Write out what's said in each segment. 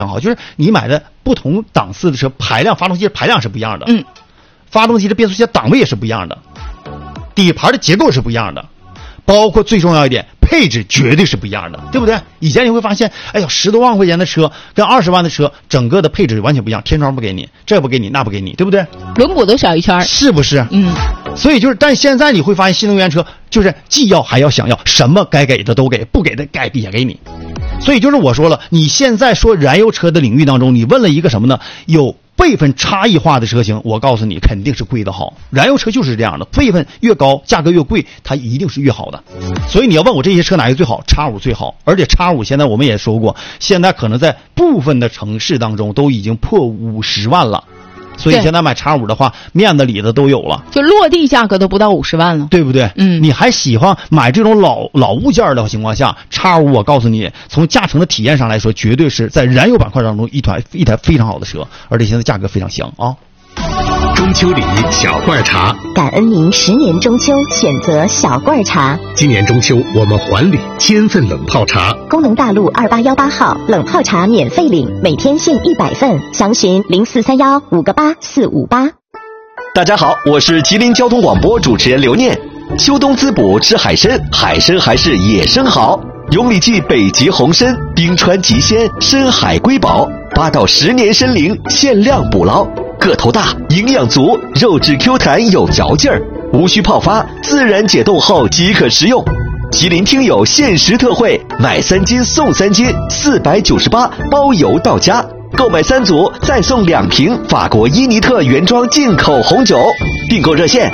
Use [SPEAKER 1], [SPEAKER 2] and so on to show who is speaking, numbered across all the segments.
[SPEAKER 1] 好，就是你买的不同档次的车，排量、发动机的排量是不一样的，发动机的变速箱档位也是不一样的，底盘的结构是不一样的，包括最重要一点，配置绝对是不一样的，对不对？以前你会发现，哎呦，10多万块钱的车跟20万的车，整个的配置完全不一样，天窗不给你，这不给你，那不给你，对不对？
[SPEAKER 2] 轮毂都小一圈，
[SPEAKER 1] 是不是？所以就是，但现在你会发现，新能源车就是既要还要想要，什么该给的都给，不给的该也给你。所以就是我说了，你现在说燃油车的领域当中，你问了一个什么呢？有辈分差异化的车型，我告诉你，肯定是贵的好。燃油车就是这样的，辈分越高，价格越贵，它一定是越好的。所以你要问我这些车哪个最好，X5最好。而且X5现在我们也说过，现在可能在部分的城市当中都已经破50万了。所以现在买X5的话，面子里的都有了，
[SPEAKER 2] 就落地价格都不到50万了，
[SPEAKER 1] 对不对？你还喜欢买这种老物件的情况下，X5我告诉你，从驾乘的体验上来说，绝对是在燃油板块当中一台非常好的车，而且现在价格非常香啊。
[SPEAKER 3] 中秋礼小罐茶，
[SPEAKER 4] 感恩您10年中秋选择小罐茶。
[SPEAKER 3] 今年中秋我们还礼1000份冷泡茶。
[SPEAKER 4] 功能大路2818号冷泡茶免费领，每天限100份，详询0431-58458。
[SPEAKER 5] 大家好，我是吉林交通广播主持人刘念。秋冬滋补吃海参，海参还是野生好。永里记北极红参，冰川极鲜，深海瑰宝，8到10年参龄，限量捕捞。个头大，营养足，肉质 Q 弹有嚼劲儿，无需泡发，自然解冻后即可食用。吉林听友限时特惠，买3斤送3斤，498包邮到家。购买3组再送2瓶法国伊尼特原装进口红酒。订购热线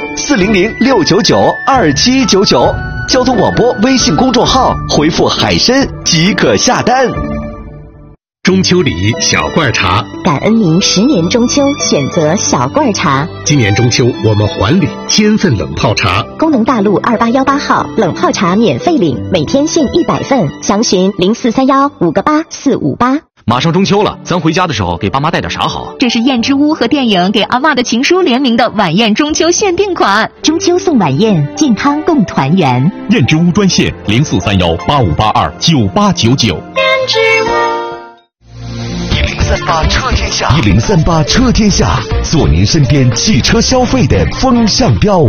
[SPEAKER 5] 400-699-2799，交通广播微信公众号回复海参即可下单。
[SPEAKER 3] 中秋礼小罐茶，
[SPEAKER 4] 感恩您10年中秋选择小罐茶。
[SPEAKER 3] 今年中秋我们还礼1000份冷泡茶。
[SPEAKER 4] 功能大路2818号冷泡茶免费领，每天限100份，详询0431-58458。
[SPEAKER 6] 马上中秋了，咱回家的时候给爸妈带点啥好？
[SPEAKER 7] 这是燕之屋和电影《给阿嬷的情书》联名的晚宴中秋限定款，
[SPEAKER 4] 中秋送晚宴，健康共团圆。
[SPEAKER 8] 燕之屋专线0431-8582-9899。
[SPEAKER 7] 燕之屋。
[SPEAKER 5] 1038车天下，1038车天下，做您身边汽车消费的风向标。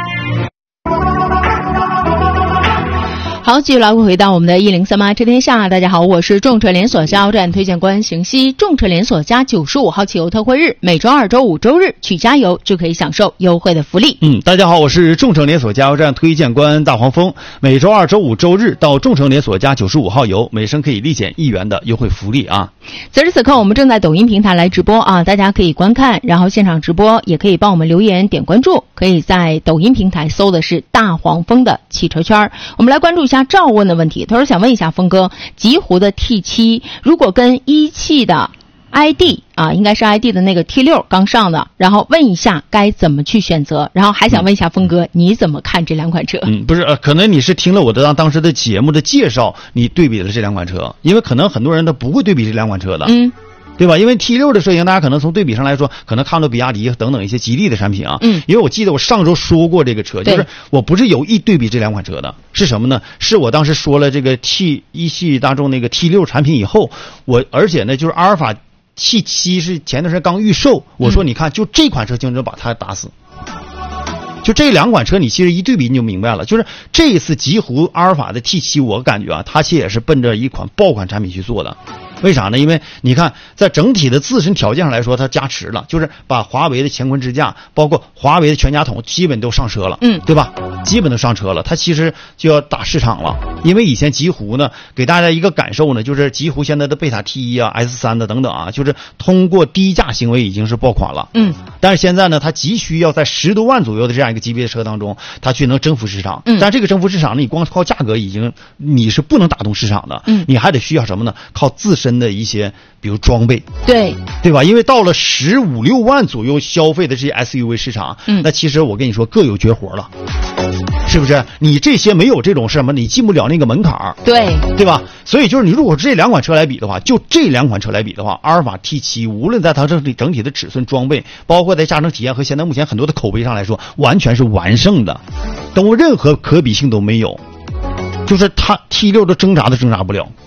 [SPEAKER 2] 好，继续来回到我们的1038车天下。大家好，我是众车连锁加油站推荐官邢西。众车连锁加95号汽油特惠日，每周2、周5、周日去加油就可以享受优惠的福利。
[SPEAKER 1] 大家好，我是众车连锁加油站推荐官大黄蜂。每周2、周5、周日到众车连锁加95号油，每升可以立减1元的优惠福利啊！
[SPEAKER 2] 此时此刻，我们正在抖音平台来直播啊，大家可以观看，然后现场直播，也可以帮我们留言点关注。可以在抖音平台搜的是大黄蜂的汽车圈。我们来关注一下赵问的问题，他说想问一下峰哥，极狐的 T7 如果跟一汽的 ID 啊，应该是 ID 的那个 T6 刚上的，然后问一下该怎么去选择，然后还想问一下峰哥，你怎么看这2款车？
[SPEAKER 1] 不是，可能你是听了我的当时的节目的介绍，你对比了这2款车，因为可能很多人都不会对比这2款车的。对吧？因为 T6 的车型，大家可能从对比上来说，可能看到比亚迪等等一些吉利的产品啊。因为我记得我上周说过这个车，就是我不是有意对比这2款车的，是什么呢？是我当时说了这个一汽大众那个 T6 产品以后，而且呢，就是阿尔法 T7是前段时间刚预售，我说你看，就这款车竞争把它打死。就这2款车，你其实一对比你就明白了，就是这一次极狐阿尔法的 T7，我感觉啊，它其实也是奔着一款爆款产品去做的。为啥呢？因为你看，在整体的自身条件上来说，它加持了，就是把华为的乾坤支架，包括华为的全家桶，基本都上车了，对吧？基本都上车了，它其实就要打市场了。因为以前极狐呢，给大家一个感受呢，就是极狐现在的贝塔 T1 啊、S3 的等等啊，就是通过低价行为已经是爆款了。但是现在呢，它急需要在10多万左右的这样一个级别的车当中，它去能征服市场。但这个征服市场呢，你光靠价格你是不能打动市场的。你还得需要什么呢？靠自身的一些比如装备，对吧？因为到了15、6万左右消费的这些 SUV 市场，那其实我跟你说各有绝活了，是不是？你这些没有这种什么，你进不了那个门槛，对吧？所以就是你如果这2款车来比的话，就这2款车来比的话，阿尔法 T7 无论在它整体的尺寸、装备，包括在驾乘体验和现在目前很多的口碑上来说，完全是完胜的，都任何可比性都没有，就是它 T6 都挣扎不了。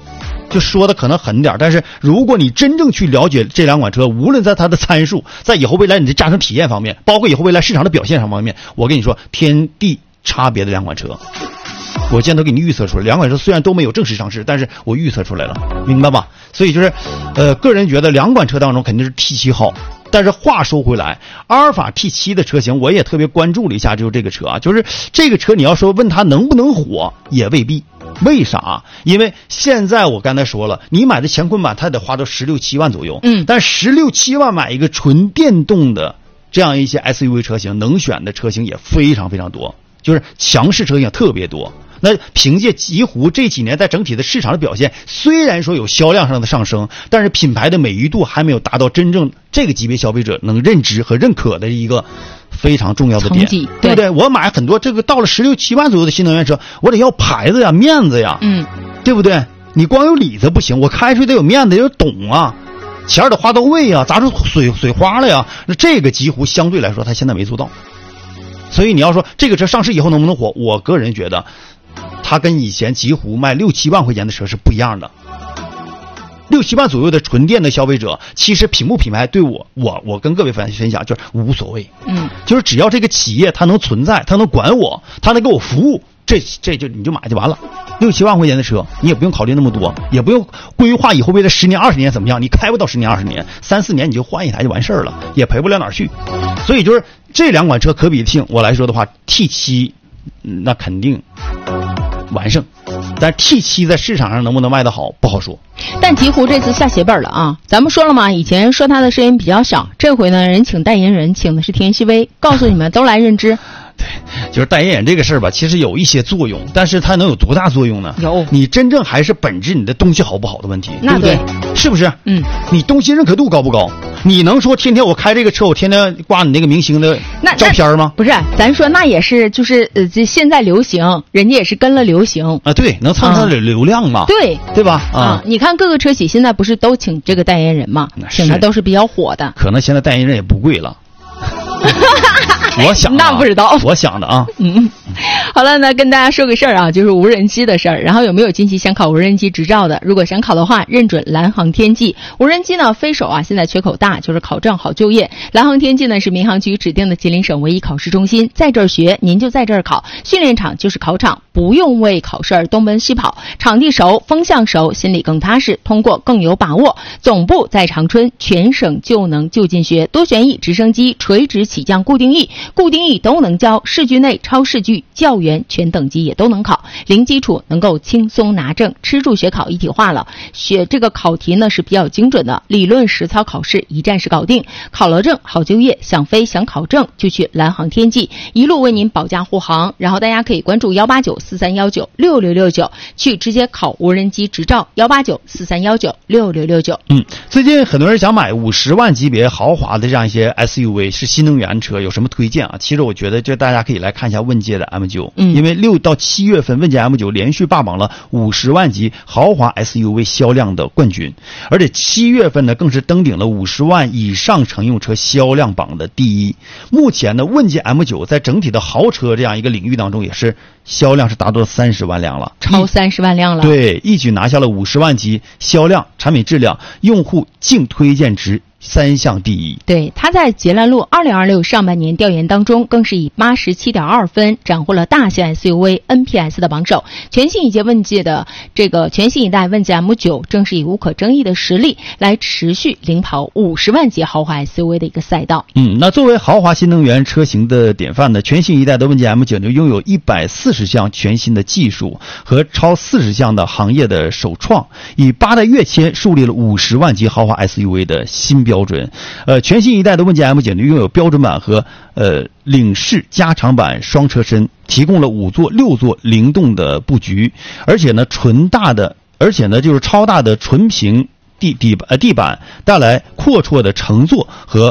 [SPEAKER 1] 就说的可能狠点，但是如果你真正去了解这两款车，无论在它的参数，在以后未来你的驾乘体验方面，包括以后未来市场的表现上方面，我跟你说天地差别的两款车，我现在都给你预测出来。两款车虽然都没有正式上市，但是我预测出来了，明白吧？所以就是个人觉得两款车当中肯定是 T7 好。但是话说回来，阿尔法 T7 的车型我也特别关注了一下，就是这个车啊，就是这个车你要说问它能不能火也未必。为啥？因为现在我刚才说了，你买的乾坤版它得花到16、17万左右，但16、17万买一个纯电动的这样一些 SUV 车型，能选的车型也非常非常多，就是强势车型特别多。那凭借极狐这几年在整体的市场的表现，虽然说有销量上的上升，但是品牌的美誉度还没有达到真正这个级别消费者能认知和认可的一个非常重要的点，对不对？我买很多这个到了16、17万左右的新能源车，我得要牌子呀、面子呀，对不对？你光有里子不行，我开出去得有面子，得有懂啊，钱得花到位啊，砸出水花了呀。那这个极狐相对来说，它现在没做到。所以你要说这个车上市以后能不能火，我个人觉得它跟以前极狐卖6、7万块钱的车是不一样的。6、7万左右的纯电的消费者，其实品不品牌对我跟各位分享就是无所谓，就是只要这个企业它能存在，它能管我，它能给我服务，这就你就买就完了。6、7万块钱的车，你也不用考虑那么多，也不用规划以后未来10年、20年怎么样，你开不到10年、20年，3、4年你就换一台就完事儿了，也赔不了哪儿去。所以就是这两款车可比性我来说的话 ，T7 那肯定完胜，但 T7 在市场上能不能卖得好不好说。
[SPEAKER 2] 但极狐这次下血本了啊！咱们说了嘛，以前说他的声音比较小，这回呢，人请代言人请的是田曦薇，告诉你们都来认知。
[SPEAKER 1] 对，就是代言人这个事儿吧，其实有一些作用，但是它能有多大作用呢？
[SPEAKER 2] 有，
[SPEAKER 1] 你真正还是本质你的东西好不好的问题，
[SPEAKER 2] 那
[SPEAKER 1] 对不对？是不是？你东西认可度高不高？你能说天天我开这个车，我天天挂你那个明星的照片吗？
[SPEAKER 2] 不是，咱说那也是，就是现在流行，人家也是跟了流行
[SPEAKER 1] 啊，对，能蹭它的流量嘛？对吧？啊，
[SPEAKER 2] 你看各个车企现在不是都请这个代言人吗？请的都是比较火的，
[SPEAKER 1] 可能现在代言人也不贵了。我想
[SPEAKER 2] 那不知道，
[SPEAKER 1] 我想的啊。
[SPEAKER 2] 好了，那跟大家说个事儿啊，就是无人机的事儿。然后有没有近期想考无人机执照的？如果想考的话，认准蓝航天际无人机呢。飞手啊，现在缺口大，就是考证好就业。蓝航天际呢是民航局指定的吉林省唯一考试中心，在这儿学，您就在这儿考。训练场就是考场，不用为考试而东奔西跑，场地熟，风向熟，心里更踏实，通过更有把握。总部在长春，全省就能就近学，多旋翼、直升机、垂直起降、固定翼都能教，市距内、超视距、教员全等级也都能考，零基础能够轻松拿证，吃住学考一体化了。学这个考题呢是比较精准的，理论实操考试一站式搞定，考了证好就业，想飞想考证就去蓝航天际，一路为您保驾护航。然后大家可以关注18943196669去直接考无人机执照，18943196669。
[SPEAKER 1] 最近很多人想买50万级别豪华的这样一些 SUV， 是新能源车，有什么推荐啊？其实我觉得这大家可以来看一下问界的 M9，因为6到7月份问界 M9 连续霸榜了50万级豪华 SUV 销量的冠军，而且7月份呢更是登顶了50万以上乘用车销量榜的第一。目前呢问界 M9 在整体的豪车这样一个领域当中也是销量是达到了30万辆了，
[SPEAKER 2] 超30万辆了。
[SPEAKER 1] 对，一举拿下了50万级销量、产品质量、用户净推荐值3项第一。
[SPEAKER 2] 对，他在捷兰路2026上半年调研当中，更是以87.2分斩获了大型 SUV NPS 的榜首。全新一届问界的这个全新一代问界 M9，正是以无可争议的实力来持续领跑50万级豪华 SUV 的一个赛道。
[SPEAKER 1] 那作为豪华新能源车型的典范呢，全新一代的问界 M9 就拥有140项全新的技术和超40项的行业的首创，以8代跃迁树立了50万级豪华 SUV 的新标准。全新一代的问界 M9 拥有标准版和领式加长版双车身，提供了5座、6座灵动的布局，而且呢就是超大的纯平地板带来阔绰的乘坐和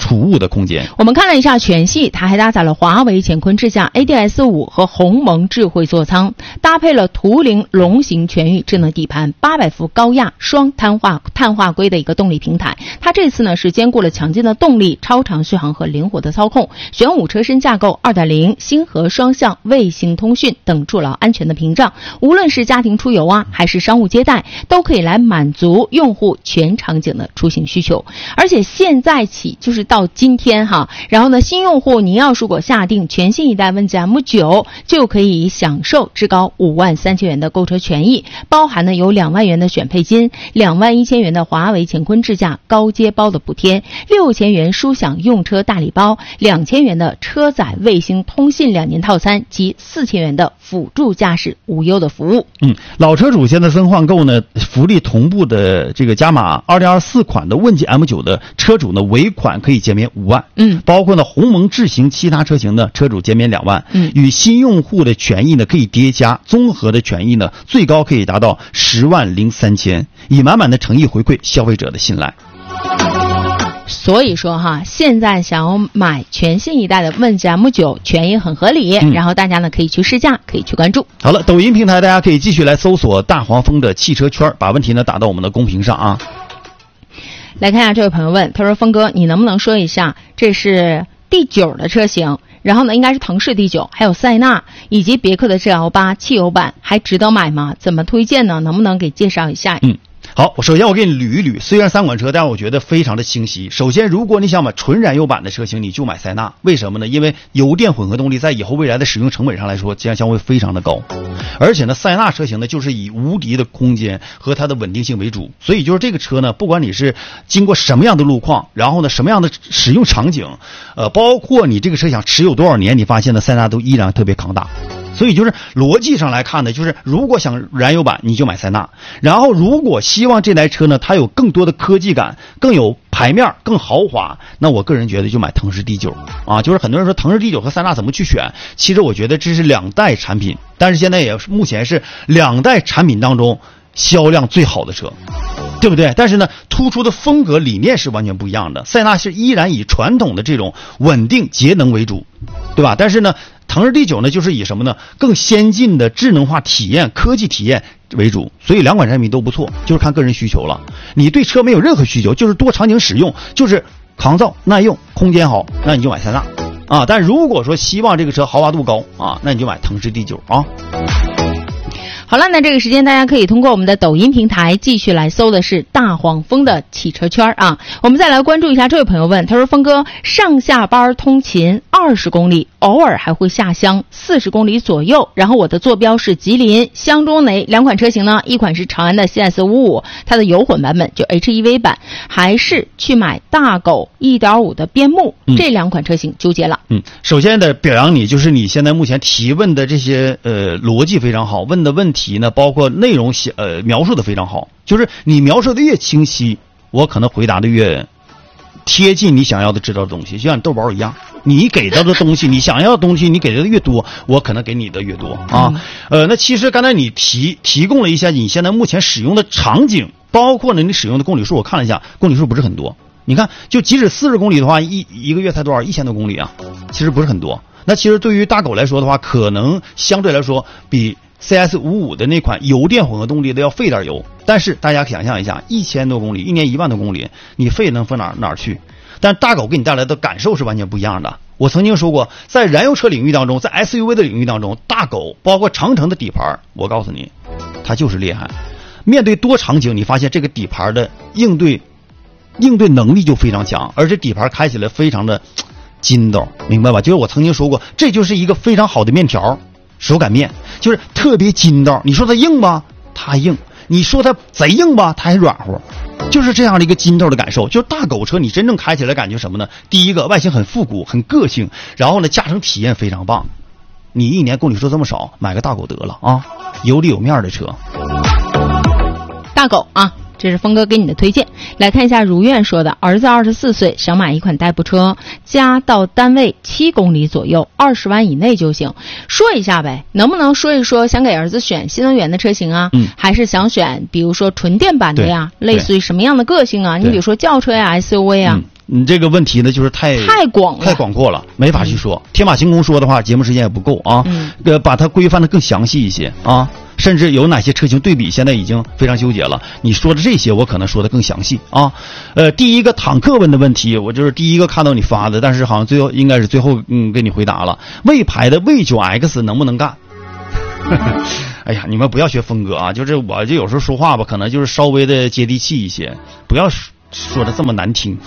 [SPEAKER 1] 储物的空间。
[SPEAKER 2] 我们看了一下全系，它还搭载了华为乾坤智驾 ADS5 和鸿蒙智慧座舱，搭配了图灵龙形全域智能底盘，800伏高压双碳化硅的一个动力平台。它这次呢是兼顾了强劲的动力、超长续航和灵活的操控，玄武车身架构 2.0 星河双向卫星通讯等筑牢安全的屏障，无论是家庭出游啊，还是商务接待，都可以来满足用户全场景的出行需求。而且现在起就是到今天哈，然后呢，新用户你要如果下定全新一代问界 M9， 就可以享受至高53000元的购车权益，包含呢有2万元的选配金、21000元的华为乾坤智驾高阶包的补贴、6000元舒享用车大礼包、2000元的车载卫星通信2年套餐及4000元的辅助驾驶无忧的服务。
[SPEAKER 1] 老车主现在增换购呢，福利同步的这个加码，2024款的问界 M9 的车主呢，尾款可以减免5万。包括呢鸿蒙智行其他车型呢，车主减免2万。与新用户的权益呢可以叠加，综合的权益呢最高可以达到10万零3000，以满满的诚意回馈消费者的信赖。
[SPEAKER 2] 所以说哈，现在想要买全新一代的问界 M9 权益很合理，然后大家呢可以去试驾，可以去关注。
[SPEAKER 1] 好了，抖音平台大家可以继续来搜索大黄蜂的汽车圈，把问题呢打到我们的公屏上啊。
[SPEAKER 2] 来看一下这位朋友问，他说峰哥，你能不能说一下，这是第9的车型，然后呢应该是腾势第9，还有塞纳以及别克的 GL8 汽油版，还值得买吗？怎么推荐呢？能不能给介绍一下？
[SPEAKER 1] 好，首先我给你捋一捋，虽然3款车，但是我觉得非常的清晰。首先，如果你想买纯燃油版的车型，你就买塞纳，为什么呢？因为油电混合动力在以后未来的使用成本上来说，将会非常的高。而且呢，塞纳车型呢就是以无敌的空间和它的稳定性为主，所以就是这个车呢，不管你是经过什么样的路况，然后呢什么样的使用场景，包括你这个车想持有多少年，你发现呢塞纳都依然特别抗大。所以就是逻辑上来看呢，就是如果想燃油版，你就买塞纳；然后如果希望这台车呢，它有更多的科技感，更有排面，更豪华，那我个人觉得就买腾势第9啊。就是很多人说腾势第9和塞纳怎么去选，其实我觉得这是2代产品，但是现在也目前是2代产品当中销量最好的车，对不对？但是呢，突出的风格理念是完全不一样的。塞纳是依然以传统的这种稳定节能为主，对吧？但是呢，腾势第9呢，就是以什么呢？更先进的智能化体验、科技体验为主。所以2款产品都不错，就是看个人需求了。你对车没有任何需求，就是多场景使用，就是抗造、耐用、空间好，那你就买塞纳啊。但如果说希望这个车豪华度高啊，那你就买腾势第9啊。
[SPEAKER 2] 好了，那这个时间大家可以通过我们的抖音平台继续来搜的是大黄蜂的汽车圈啊。我们再来关注一下这位朋友问，他说峰哥，上下班通勤20公里，偶尔还会下乡40公里左右，然后我的坐标是吉林，相中哪2款车型呢？一款是长安的 CS55， 它的油混版本就 HEV 版，还是去买大狗 1.5 的边牧，这2款车型纠结了。
[SPEAKER 1] 首先得表扬你，就是你现在目前提问的这些逻辑非常好，问的问题呢，包括内容描述的非常好，就是你描述的越清晰，我可能回答的越贴近你想要的知道的东西，就像你豆包一样，你给到的东西，你想要的东西，你给的越多，我可能给你的越多啊。那其实刚才你提供了一下你现在目前使用的场景，包括呢你使用的公里数，我看了一下，公里数不是很多。你看，就即使40公里的话，一个月才多少？1000多公里啊，其实不是很多。那其实对于大狗来说的话，可能相对来说比CS55的那款油电混合动力的要费点油，但是大家想象一下，1000多公里，1年1万多公里，你费能分哪儿去？但大狗给你带来的感受是完全不一样的。我曾经说过，在燃油车领域当中，在 SUV 的领域当中，大狗包括长城的底盘，我告诉你，它就是厉害。面对多场景，你发现这个底盘的应对能力就非常强，而且底盘开起来非常的筋道，明白吧？就是我曾经说过，这就是一个非常好的面条。手擀面就是特别筋道，你说它硬吧，它还硬；你说它贼硬吧，它还软乎，就是这样的一个筋道的感受。就是大狗车，你真正开起来感觉什么呢？第一个，外形很复古，很个性，然后呢，驾乘体验非常棒。你1年公里数这么少，买个大狗得了啊，有里有面的车。
[SPEAKER 2] 大狗啊。这是峰哥给你的推荐。来看一下如愿说的，儿子24岁，想买一款代步车，家到单位7公里左右，20万以内就行。说一下呗，能不能说一说想给儿子选新能源的车型啊？还是想选比如说纯电版的呀？类似于什么样的个性啊？你比如说轿车呀、SUV 啊？
[SPEAKER 1] 你这个问题呢，就是太广阔了，没法去说。天马行空说的话，节目时间也不够啊。把它规范的更详细一些啊，甚至有哪些车型对比，现在已经非常纠结了。你说的这些，我可能说的更详细啊。第一个坦克问的问题，我就是第一个看到你发的，但是好像应该是最后给你回答了。魏牌的 V9X 能不能干？哎呀，你们不要学峰哥啊，就是我就有时候说话吧，可能就是稍微的接地气一些，不要说的这么难听。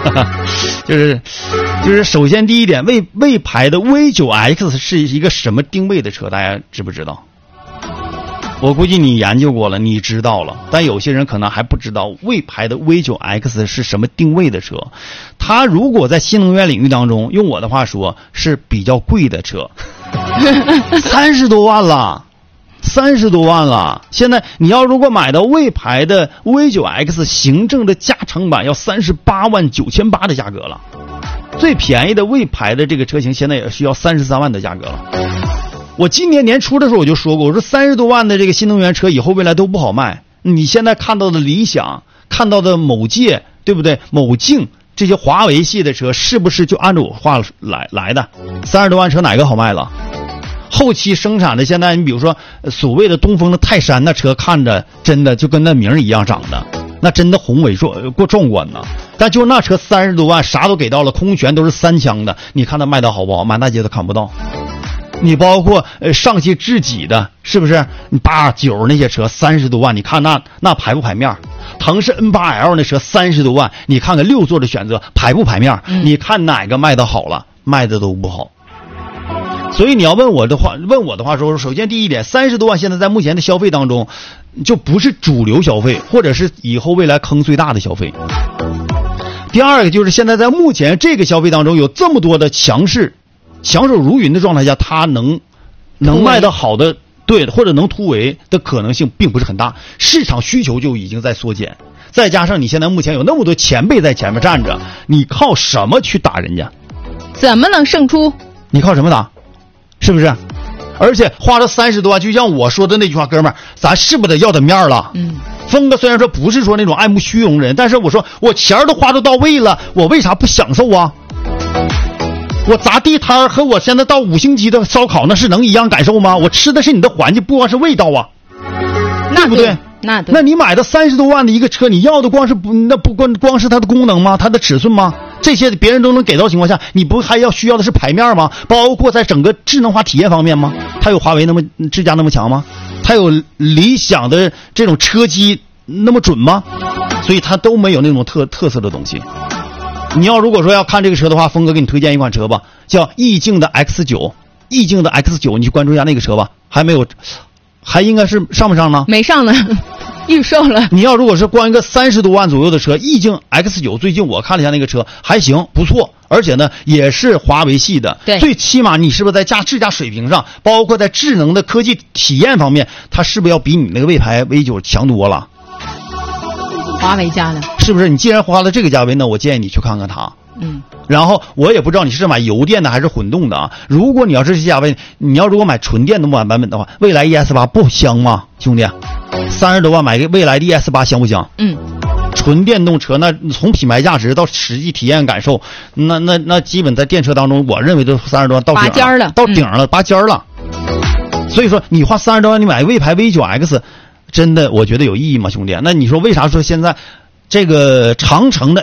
[SPEAKER 1] 就是首先第一点，魏牌的 V9X 是一个什么定位的车，大家知不知道？我估计你研究过了，你知道了，但有些人可能还不知道魏牌的 V9X 是什么定位的车。它如果在新能源领域当中，用我的话说是比较贵的车。30多万了，30多万了。现在你要如果买到魏牌的 V9X 行政的加长版，要38万9800的价格了。最便宜的魏牌的这个车型现在也需要33万的价格了。我今年年初的时候我就说过，我说30多万的这个新能源车以后未来都不好卖。你现在看到的理想，看到的某界，对不对？某境这些华为系的车，是不是就按照我话来的？30多万车哪个好卖了？后期生产的现在，你比如说所谓的东风的泰山，那车看着真的就跟那名一样长的，那真的宏伟过壮观呢。但就那车30多万，啥都给到了，空悬都是3腔的，你看它卖到好不好？满大街都看不到。你包括上汽智己的，是不是？你8、9那些车30多万，你看那排不排面？腾势 N8L 那车30多万，你看看6座的选择排不排面？你看哪个卖的好了？卖的都不好。所以你要问我的话说，首先第一点，30多万现在在目前的消费当中，就不是主流消费，或者是以后未来坑最大的消费。第二个就是现在在目前这个消费当中，有这么多的强手如云的状态下，它能卖得好的，对，或者能突围的可能性并不是很大，市场需求就已经在缩减。再加上你现在目前有那么多前辈在前面站着，你靠什么去打人家？
[SPEAKER 2] 怎么能胜出？
[SPEAKER 1] 你靠什么打？是不是？而且花了30多万，就像我说的那句话，哥们儿，咱是不是得要点面了？峰哥虽然说不是说那种爱慕虚荣人，但是我说我钱都花都到位了，我为啥不享受啊？我砸地摊和我现在到5星级的烧烤那是能一样感受吗？我吃的是你的环境，不光是味道啊，对不对？那你买的30多万的一个车，你要的光是光是它的功能吗？它的尺寸吗？这些别人都能给到情况下，你不还需要的是排面吗？包括在整个智能化体验方面吗？它有华为那么智驾那么强吗？它有理想的这种车机那么准吗？所以它都没有那种特色的东西。你要如果说要看这个车的话，峰哥给你推荐一款车吧，叫意境的 X9， 意境的 X9， 你去关注一下那个车吧，还没有，还应该是上不上呢？
[SPEAKER 2] 没上呢，预售了。
[SPEAKER 1] 你要如果是关一个30多万左右的车，意境 X9， 最近我看了一下那个车还行，不错，而且呢也是华为系的，
[SPEAKER 2] 对，
[SPEAKER 1] 最起码你是不是在智驾水平上，包括在智能的科技体验方面，它是不是要比你那个魏牌 V9 强多了？
[SPEAKER 2] 华为家的，
[SPEAKER 1] 是不是？你既然花了这个价位，那我建议你去看看它。然后我也不知道你是买油电的还是混动的啊。如果你要是这价位，你要如果买纯电的版本的话，蔚来 ES8 不香吗，兄弟？30多万买个蔚来的 ES8 香不香？纯电动车，那从品牌价值到实际体验感受，那基本在电车当中，我认为都30多万到顶了，到顶了，拔尖了。所以说，你花30多万你买魏牌 V9X。真的我觉得有意义吗，兄弟？那你说为啥说现在这个长城的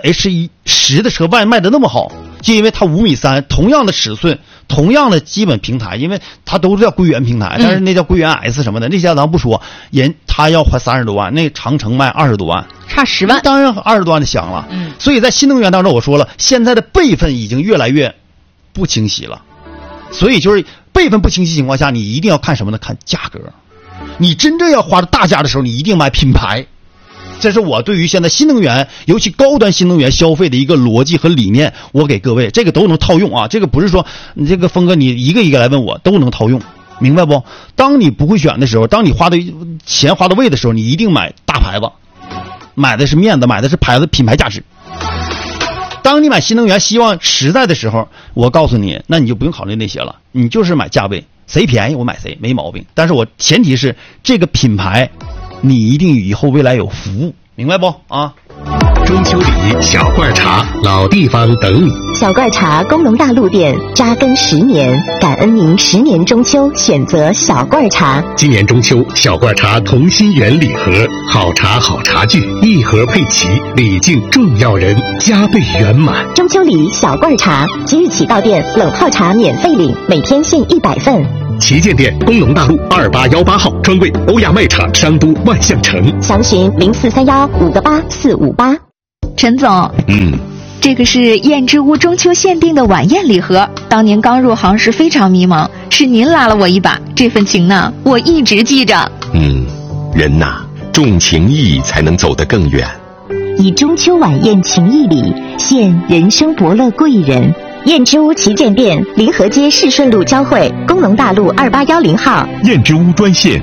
[SPEAKER 1] H10的车卖的那么好？就因为它5.3米，同样的尺寸，同样的基本平台，因为它都是叫归元平台，但是那叫归元 S 什么的，那些咱不说，他要花30多万，那长城卖20多万，
[SPEAKER 2] 差10万，
[SPEAKER 1] 当然20多万的香了。所以在新能源当中，我说了，现在的辈分已经越来越不清晰了，所以就是辈分不清晰情况下，你一定要看什么呢？看价格。你真正要花大价的时候，你一定买品牌。这是我对于现在新能源，尤其高端新能源消费的一个逻辑和理念，我给各位这个都能套用啊。这个不是说你这个峰哥你一个一个来问我都能套用，明白不？当你不会选的时候，当你花的钱花到位的时候，你一定买大牌子，买的是面子，买的是牌子品牌价值。当你买新能源希望实在的时候，我告诉你，那你就不用考虑那些了，你就是买价位。谁便宜我买谁，没毛病。但是我前提是这个品牌，你一定以后未来有服务，明白不啊？
[SPEAKER 3] 中秋礼、小罐茶、老地方等你。
[SPEAKER 4] 小罐茶工农大陆店扎根10年，感恩您10年中秋选择小罐茶。
[SPEAKER 3] 今年中秋，小罐茶同心圆礼盒，好茶好茶具，一盒配齐，礼敬重要人，加倍圆满。
[SPEAKER 4] 中秋礼小罐茶，即日起到店冷泡茶免费领，每天限100份。
[SPEAKER 3] 旗舰店工农大路2818号，专柜欧亚卖场商都万象城。
[SPEAKER 4] 详询0431-58458。
[SPEAKER 7] 陈总，这个是燕之屋中秋限定的晚宴礼盒，当年刚入行时非常迷茫，是您拉了我一把，这份情呢，我一直记着。
[SPEAKER 5] 人呐，重情义才能走得更远。
[SPEAKER 4] 以中秋晚宴情谊礼，献人生伯乐贵人。燕之屋旗舰店临河街市顺路交汇，工农大路2810号。
[SPEAKER 8] 燕之屋专线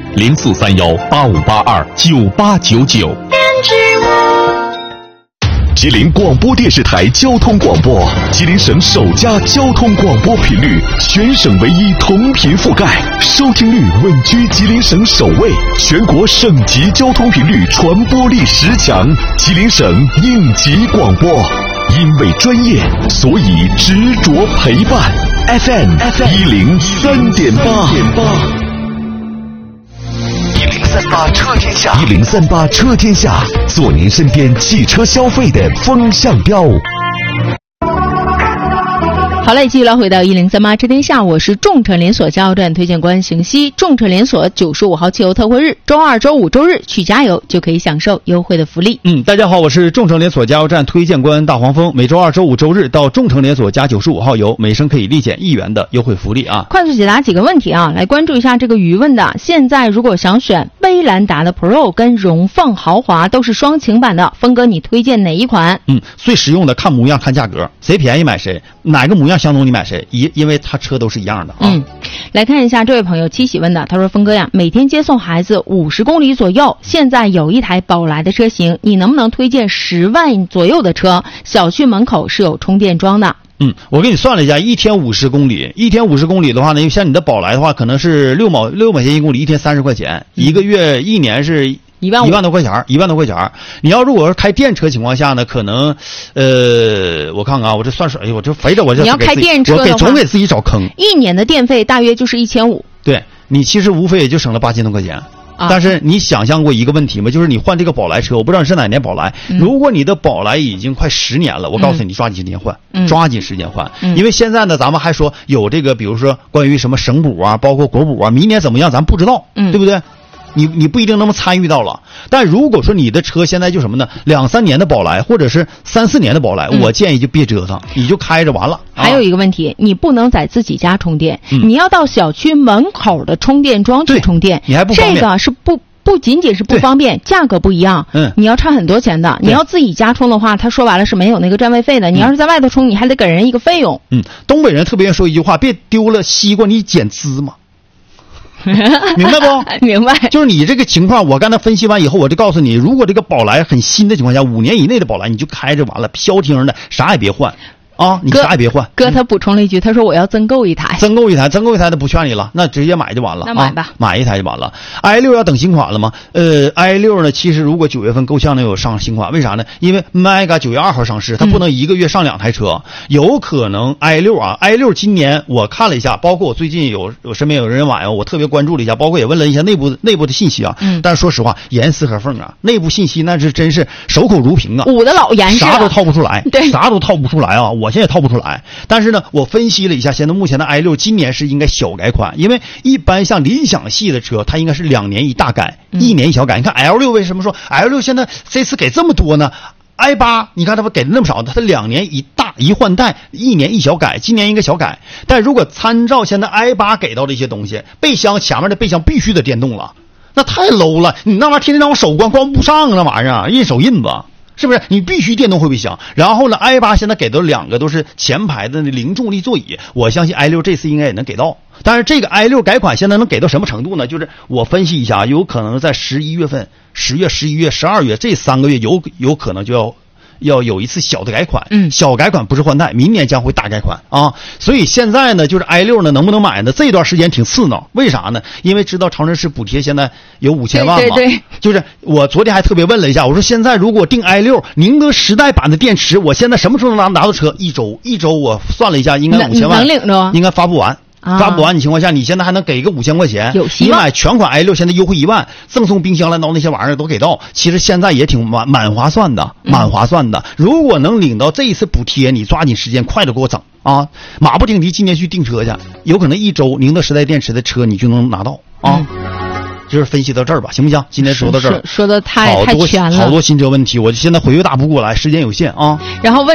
[SPEAKER 8] 043185829899。
[SPEAKER 5] 吉林广播电视台交通广播，吉林省首家交通广播频率，全省唯一同频覆盖，收听率稳居吉林省首位，全国省级交通频率传播力10强，吉林省应急广播。因为专业，所以执着陪伴。FM 103.8，103.8车天下，103.8车天下，做您身边汽车消费的风向标。
[SPEAKER 2] 好嘞，继续来回到103.8车天下，我是众诚连锁加油站推荐官邢西。众诚连锁95号汽油特惠日，周二、周五、周日去加油就可以享受优惠的福利。
[SPEAKER 1] 大家好，我是众诚连锁加油站推荐官大黄蜂。每周二、周五、周日到众诚连锁加95号油，每升可以立减1元的优惠福利啊！
[SPEAKER 2] 快速解答几个问题啊，来关注一下这个余问的。现在如果想选威兰达的 Pro 跟荣放豪华都是双擎版的，峰哥你推荐哪一款？
[SPEAKER 1] 最实用的看模样看价格，谁便宜买谁，哪个模样相同你买谁，因为它车都是一样的啊。
[SPEAKER 2] 来看一下这位朋友七喜问的，他说峰哥呀，每天接送孩子50公里左右，现在有一台宝来的车型，你能不能推荐10万左右的车？小区门口是有充电桩的。
[SPEAKER 1] 我给你算了一下，一天50公里的话呢，像你的宝来的话，可能是6毛钱1公里，一天30块钱，一个月1年是1万多块钱，1万多块钱。你要如果是开电车情况下呢，可能我看看啊，我这算是，我这肥着我这。
[SPEAKER 2] 你要开电车的话，
[SPEAKER 1] 我总给自己找坑。
[SPEAKER 2] 1年的电费大约就是1500。
[SPEAKER 1] 对，你其实无非也就省了8000多块钱。但是你想象过一个问题吗？就是你换这个宝来车，我不知道你是哪年宝来。如果你的宝来已经快10年了，我告诉你，抓紧时间换，抓紧时间换。因为现在呢，咱们还说有这个，比如说关于什么省补啊，包括国补啊，明年怎么样，咱不知道，对不对？你不一定那么参与到了。但如果说你的车现在就什么呢，2、3年的宝来，或者是3、4年的宝来，我建议就别折腾，你就开着完了。
[SPEAKER 2] 还有一个问题，你不能在自己家充电，你要到小区门口的充电桩去充电，
[SPEAKER 1] 你还不方便。
[SPEAKER 2] 这个是不仅仅是不方便，价格不一样，你要差很多钱的。你要自己家充的话，他说白了是没有那个占位费的。你要是在外头充，你还得给人一个费用。
[SPEAKER 1] 东北人特别说一句话，别丢了西瓜你捡芝麻。明白不？
[SPEAKER 2] 明白。
[SPEAKER 1] 就是你这个情况，我刚才分析完以后，我就告诉你，如果这个宝来很新的情况下，5年以内的宝来，你就开着完了，消停的，啥也别换。你啥也别换。
[SPEAKER 2] 哥他补充了一句，他说我要增购一台的
[SPEAKER 1] 不劝你了，那直接买就完了。
[SPEAKER 2] 那买吧，
[SPEAKER 1] 买一台就完了。i6 要等新款了吗？i6 呢，其实如果9月份够呛能有上新款，为啥呢？因为 Mega 9月2号上市，它不能一个月上2台车，有可能 i6 今年我看了一下，包括我最近我身边有人买我特别关注了一下，包括也问了一下内部的信息啊。但是说实话，严丝合缝啊，内部信息那是真是守口如瓶啊，
[SPEAKER 2] 捂得老严实了，
[SPEAKER 1] 啥都套不出来，
[SPEAKER 2] 对，
[SPEAKER 1] 啥都套不出来啊。我现在也套不出来，但是呢，我分析了一下，现在目前的 i6 今年是应该小改款，因为一般像理想系的车，它应该是2年一大改，1年一小改。你看 L6 为什么说 L6 现在这次给这么多呢？i8 你看它不给的那么少，它2年一换代，1年一小改，今年应该小改。但如果参照现在 i8 给到的一些东西，备箱前面的备箱必须得电动了，那太 low 了，你那玩意儿天天让我手关不上，那玩意儿印手印子。是不是你必须电动后备箱？然后呢 ，i8 现在给的2个都是前排的零重力座椅，我相信 i6 这次应该也能给到。但是这个 i6 改款现在能给到什么程度呢？就是我分析一下，有可能在11月份、10月、11月、12月这3个月有可能就要有一次小的改款，小改款不是换代，明年将会大改款啊。所以现在呢，就是 i6 呢能不能买呢？这段时间挺刺挠，为啥呢？因为知道长春市补贴现在有5000万嘛，
[SPEAKER 2] 对，
[SPEAKER 1] 就是我昨天还特别问了一下，我说现在如果订 i6 宁德时代版的电池，我现在什么时候能拿到车？一周我算了一下，应该5000万
[SPEAKER 2] 能领着，
[SPEAKER 1] 应该发不完。发不完的情况下，你现在还能给个5000块钱，
[SPEAKER 2] 有希望。
[SPEAKER 1] 你买全款 i6 现在优惠1万，赠送冰箱、蓝刀那些玩意儿都给到，其实现在也挺蛮划算的，蛮划算的。如果能领到这一次补贴，你抓紧时间，快点给我整啊！马不停蹄，今天去订车去，有可能一周宁德时代电池的车你就能拿到啊。就是分析到这儿吧，行不行？今天说到这儿，
[SPEAKER 2] 说的太全了，
[SPEAKER 1] 好多新车问题，我现在回答不过来，时间有限啊。
[SPEAKER 2] 然后问